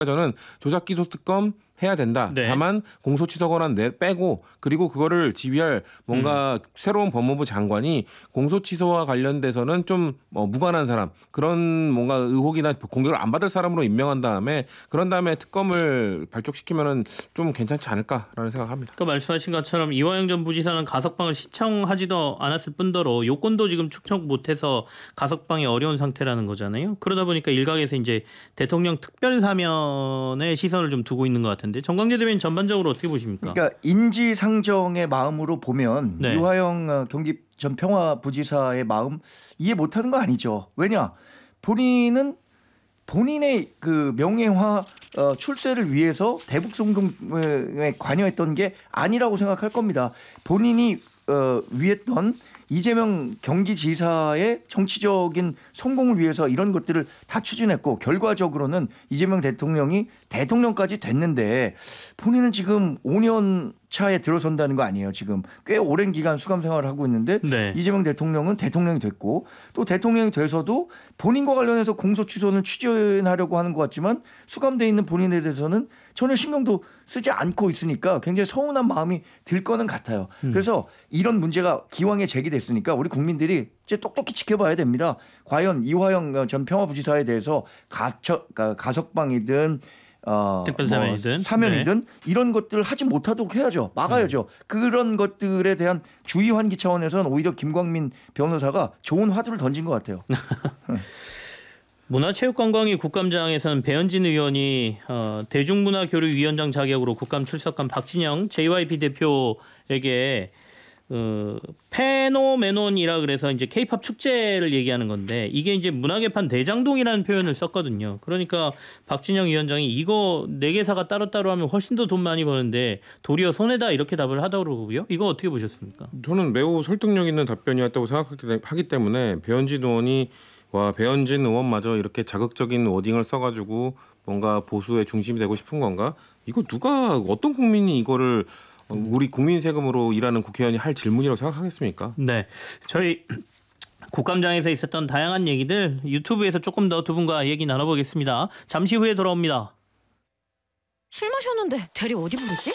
저는 조작기소특검 해야 된다. 네. 다만 공소취소 권한 빼고 그리고 그거를 지휘할 뭔가 새로운 법무부 장관이 공소취소와 관련돼서는 좀 무관한 사람 그런 뭔가 의혹이나 공격을 안 받을 사람으로 임명한 다음에 그런 다음에 특검을 발족시키면은 좀 괜찮지 않을까라는 생각합니다. 그 말씀하신 것처럼 이화영 전 부지사는 가석방을 신청하지도 않았을 뿐더러 요건도 지금 축적 못해서 가석방이 어려운 상태라는 거잖아요. 그러다 보니까 일각에서 이제 대통령 특별 사면에 시선을 좀 두고 있는 것 같은데 정광재 대변인 전반적으로 어떻게 보십니까? 그러니까 인지상정의 마음으로 보면 네. 이화영 경기 전 평화부지사의 마음 이해 못하는 거 아니죠. 왜냐? 본인은 본인의 그 명예화 출세를 위해서 대북 송금에 관여했던 게 아니라고 생각할 겁니다. 본인이 위했던 이재명 경기지사의 정치적인 성공을 위해서 이런 것들을 다 추진했고 결과적으로는 이재명 대통령이 대통령까지 됐는데 본인은 지금 5년 차에 들어선다는 거 아니에요. 지금 꽤 오랜 기간 수감 생활을 하고 있는데 네. 이재명 대통령은 대통령이 됐고 또 대통령이 돼서도 본인과 관련해서 공소취소는 추진하려고 하는 것 같지만 수감돼 있는 본인에 대해서는 전혀 신경도 쓰지 않고 있으니까 굉장히 서운한 마음이 들 거는 같아요. 그래서 이런 문제가 기왕에 제기됐으니까 우리 국민들이 이제 똑똑히 지켜봐야 됩니다. 과연 이화영 전 평화부지사에 대해서 가석방이든 특별사면이든 사면이든 이런 것들을 하지 못하도록 해야죠. 막아야죠. 그런 것들에 대한 주의 환기 차원에서는 오히려 김광민 변호사가 좋은 화두를 던진 것 같아요. 문화체육관광위 국감장에서는 배현진 의원이 대중문화교류위원장 자격으로 국감 출석한 박진영 JYP 대표에게 페노메논이라 그래서 이제 K-팝 축제를 얘기하는 건데 이게 이제 문화개판 대장동이라는 표현을 썼거든요. 그러니까 박진영 위원장이 이거 네 개사가 따로따로 하면 훨씬 더 돈 많이 버는데 도리어 손해다 이렇게 답을 하더라고요. 이거 어떻게 보셨습니까? 저는 매우 설득력 있는 답변이었다고 생각하기 때문에 배현진 의원마저 이렇게 자극적인 워딩을 써가지고 뭔가 보수의 중심이 되고 싶은 건가? 이거 누가 어떤 국민이 이거를 우리 국민 세금으로 일하는 국회의원이 할 질문이라고 생각하겠습니까? 네, 저희 국감장에서 있었던 다양한 얘기들 유튜브에서 조금 더 두 분과 얘기 나눠보겠습니다. 잠시 후에 돌아옵니다. 술 마셨는데 대리 어디 부르지?